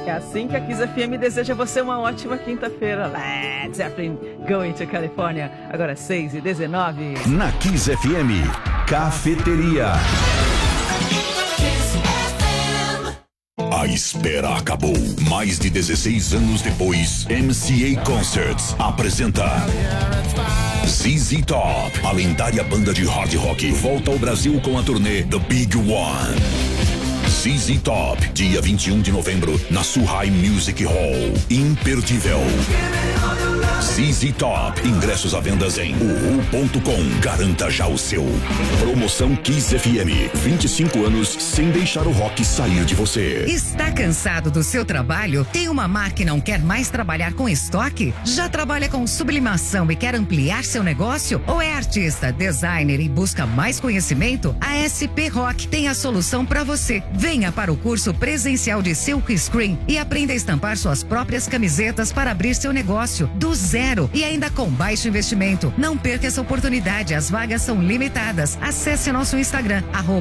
É assim que a Kiss FM deseja a você uma ótima quinta-feira. Led Zeppelin, Going to California. Agora 6h19. Na Kiss FM, Cafeteria. A espera acabou. Mais de 16 anos depois, MCA Concerts apresenta ZZ Top. A lendária banda de hard rock volta ao Brasil com a turnê The Big One. ZZ Top, dia 21 de novembro, na Suhai Music Hall. Imperdível. ZZ Top, ingressos à venda em uhu.com. Garanta já o seu. Promoção Kiss FM, 25 anos sem deixar o rock sair de você. Está cansado do seu trabalho? Tem uma marca e não quer mais trabalhar com estoque? Já trabalha com sublimação e quer ampliar seu negócio? Ou é artista, designer e busca mais conhecimento? A SP Rock tem a solução para você. Venha para o curso presencial de Silk Screen e aprenda a estampar suas próprias camisetas para abrir seu negócio do zero e ainda com baixo investimento. Não perca essa oportunidade, as vagas são limitadas. Acesse nosso Instagram,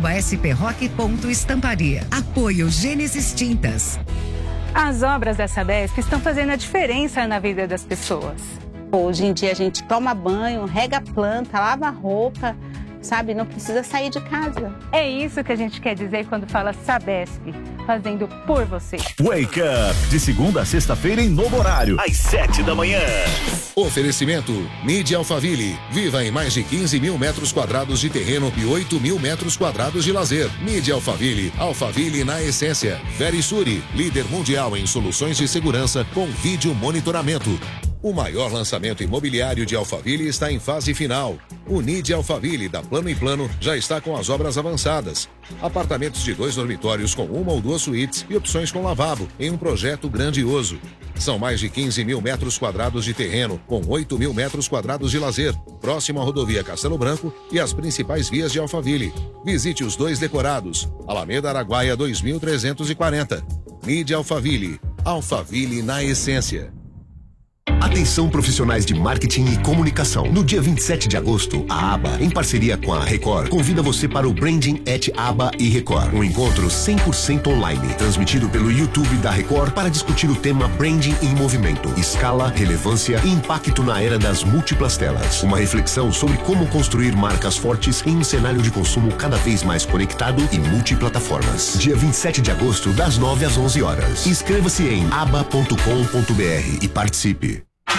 @sprock.estamparia. Apoio Gênesis Tintas. As obras da Sabesp estão fazendo a diferença na vida das pessoas. Hoje em dia a gente toma banho, rega a planta, lava a roupa, sabe? Não precisa sair de casa. É isso que a gente quer dizer quando fala Sabesp, fazendo por você. Wake Up, de segunda a sexta-feira em novo horário, às 7 da manhã. Oferecimento Mídia Alphaville. Viva em mais de 15 mil metros quadrados de terreno e 8 mil metros quadrados de lazer. Mídia Alphaville. Alphaville na essência. Verisuri, líder mundial em soluções de segurança com vídeo monitoramento. O maior lançamento imobiliário de Alphaville está em fase final. O NID Alphaville, da Plano e Plano, já está com as obras avançadas. Apartamentos de 2 dormitórios com 1 ou 2 suítes e opções com lavabo, em um projeto grandioso. São mais de 15 mil metros quadrados de terreno, com 8 mil metros quadrados de lazer, próximo à rodovia Castelo Branco e às principais vias de Alphaville. Visite os 2 decorados. Alameda Araguaia 2340. NID Alphaville. Alphaville na essência. Atenção profissionais de marketing e comunicação. No dia 27 de agosto, a ABA, em parceria com a Record, convida você para o Branding at ABA e Record. Um encontro 100% online, transmitido pelo YouTube da Record para discutir o tema Branding em Movimento, escala, relevância e impacto na era das múltiplas telas. Uma reflexão sobre como construir marcas fortes em um cenário de consumo cada vez mais conectado e multiplataformas. Dia 27 de agosto, das 9 às 11 horas. Inscreva-se em aba.com.br e participe.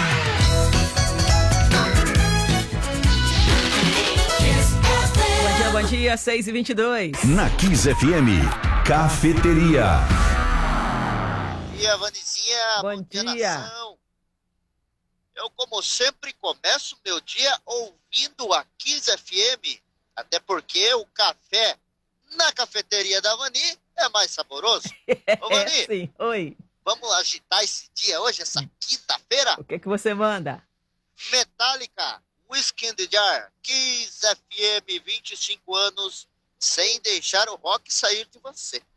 Bom dia, 6h22. Na Kiss FM, Cafeteria. Bom dia, Vanizinha. Bom dia. Nação. Eu, como sempre, começo meu dia ouvindo a Kiss FM, até porque o café na cafeteria da Vani é mais saboroso. Ô, Vani, Sim, oi. vamos agitar esse dia hoje, essa quinta-feira? O que você manda? Metallica, Whiskey in the Jar, Kiss FM, 25 anos, sem deixar o rock sair de você.